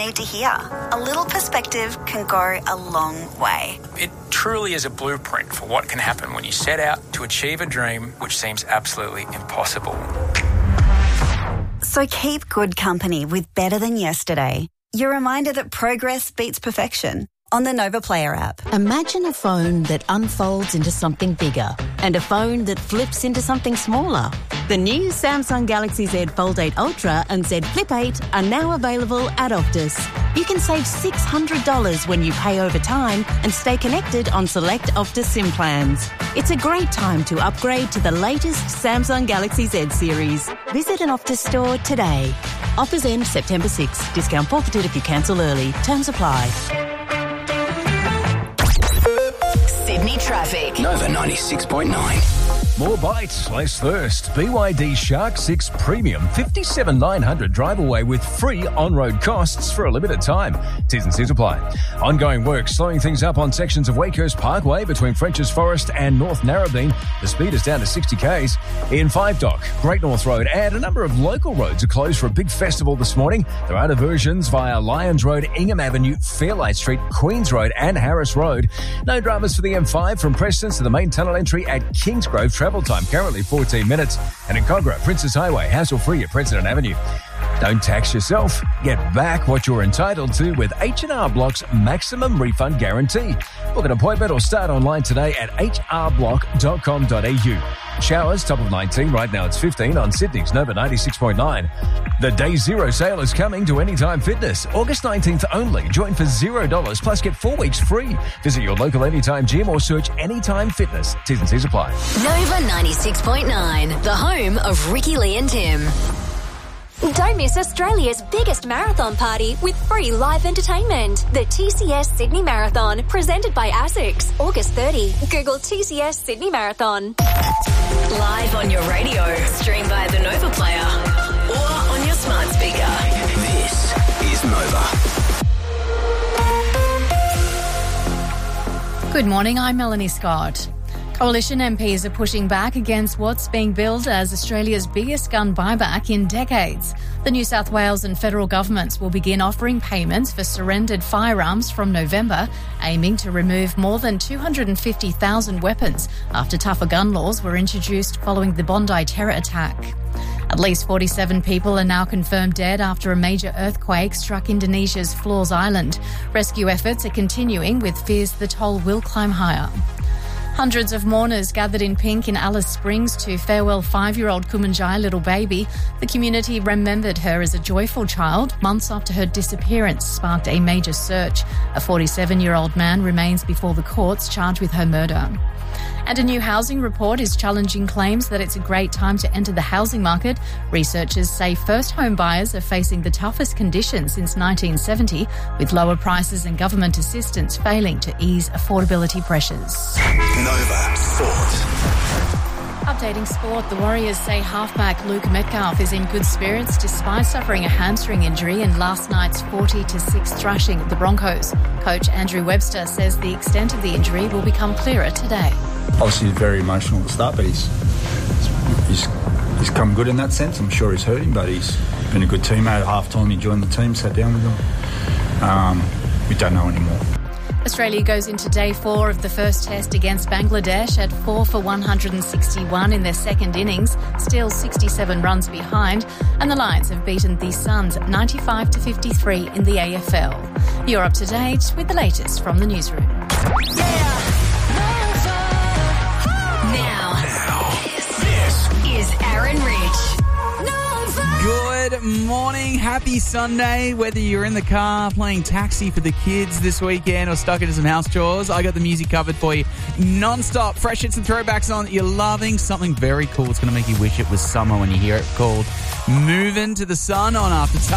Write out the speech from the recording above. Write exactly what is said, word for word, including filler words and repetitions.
need to hear. A little perspective can go a long way. It truly is a blueprint for what can happen when you set out to achieve a dream which seems absolutely impossible. So keep good company with Better Than Yesterday. Your reminder that progress beats perfection on the Nova Player app. Imagine a phone that unfolds into something bigger and a phone that flips into something smaller. The new Samsung Galaxy Z Fold eight Ultra and Z Flip eight are now available at Optus. You can save six hundred dollars when you pay over time and stay connected on select Optus SIM plans. It's a great time to upgrade to the latest Samsung Galaxy Z series. Visit an Optus store today. Offers end September sixth. Discount forfeited if you cancel early. Terms apply. Sydney traffic. Nova ninety-six point nine. More bites, less thirst. B Y D Shark six Premium, fifty-seven thousand nine hundred drive away with free on-road costs for a limited time. T's and C's apply. Ongoing work slowing things up on sections of Wakehurst Parkway between French's Forest and North Narrabeen. The speed is down to sixty k's. In Five Dock, Great North Road and a number of local roads are closed for a big festival this morning. There are diversions via Lyons Road, Ingham Avenue, Fairlight Street, Queens Road and Harris Road. No dramas for the M five from Prestons to the main tunnel entry at Kingsgrove. Travel time currently fourteen minutes. And in Cogra, Princess Highway, hassle-free at President Avenue. Don't tax yourself. Get back what you're entitled to with H and R Block's maximum refund guarantee. Book an appointment or start online today at h r block dot com dot a u. Showers, top of nineteen. Right now it's fifteen on Sydney's Nova ninety-six point nine. The Day Zero sale is coming to Anytime Fitness. August nineteenth only. Join for zero dollars plus get four weeks free. Visit your local Anytime gym or search Anytime Fitness. T's and C's apply. Nova ninety-six point nine, the home of Ricky Lee and Tim. Don't miss Australia's biggest marathon party with free live entertainment. The T C S Sydney Marathon, presented by ASICS. August thirtieth. Google T C S Sydney Marathon. Live on your radio, stream via the Nova Player or on your smart speaker. This is Nova. Good morning, I'm Melanie Scott. Coalition M Ps are pushing back against what's being billed as Australia's biggest gun buyback in decades. The New South Wales and federal governments will begin offering payments for surrendered firearms from November, aiming to remove more than two hundred fifty thousand weapons after tougher gun laws were introduced following the Bondi terror attack. At least forty-seven people are now confirmed dead after a major earthquake struck Indonesia's Flores Island. Rescue efforts are continuing with fears the toll will climb higher. Hundreds of mourners gathered in pink in Alice Springs to farewell five-year-old Kumanjai little baby. The community remembered her as a joyful child. Months after her disappearance sparked a major search. A forty-seven-year-old man remains before the courts charged with her murder. And a new housing report is challenging claims that it's a great time to enter the housing market. Researchers say first home buyers are facing the toughest conditions since nineteen seventy, with lower prices and government assistance failing to ease affordability pressures. Nova Sport. Updating sport, the Warriors say halfback Luke Metcalf is in good spirits despite suffering a hamstring injury in last night's forty to six thrashing of the Broncos. Coach Andrew Webster says the extent of the injury will become clearer today. Obviously he's very emotional at the start, but he's, he's he's come good in that sense. I'm sure he's hurt him, but he's been a good teammate. At half time he joined the team, sat down with them. Um, we don't know anymore. Australia goes into day four of the first test against Bangladesh at four for one hundred sixty-one in their second innings, still sixty-seven runs behind, and the Lions have beaten the Suns ninety-five to fifty-three in the A F L. You're up to date with the latest from the newsroom. Yeah. Now, Now, this is Aaron Rich. Good morning, happy Sunday. Whether you're in the car playing taxi for the kids this weekend or stuck into some house chores, I got the music covered for you non-stop. Fresh hits and throwbacks on that you're loving. Something very cool. It's going to make you wish it was summer when you hear it, called Moving to the Sun on After